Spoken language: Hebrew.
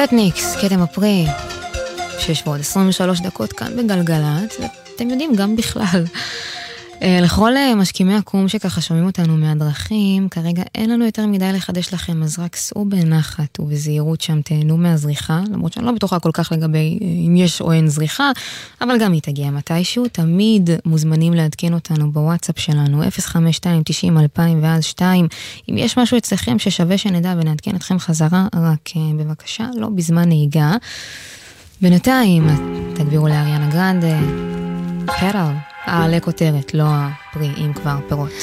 אתניקס, קטע מפרי, 6:23 כאן בגלגלת, אתם יודעים גם בכלל. לכל משכימי הקום שככה שומעים אותנו מהדרכים, כרגע אין לנו יותר מדי לחדש לכם, אז רק סעו בנחת ובזהירות שם, תהנו מהזריחה, למרות שאני לא בטוחה כל כך לגבי אם יש או אין זריחה, אבל גם היא תגיע מתישהו, תמיד מוזמנים לעדכן אותנו בוואטסאפ שלנו, 052-90-2000 ואז 2, אם יש משהו אצלכם ששווה שנדע ונעדכן אתכם חזרה, רק בבקשה, לא בזמן נהיגה. בינתיים, תגבירו לאריאנה גרנדה, פרל. לכותרת, לא הפרי, אם כבר פירות.